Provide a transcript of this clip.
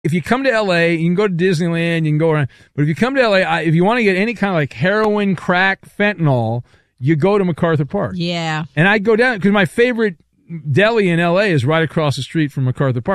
if you come to L.A., you can go to Disneyland, you can go around. But if you come to L.A., if you want to get any kind of like heroin, crack, fentanyl, you go to MacArthur Park. Yeah. And I go down because my favorite deli in L.A. is right across the street from MacArthur Park.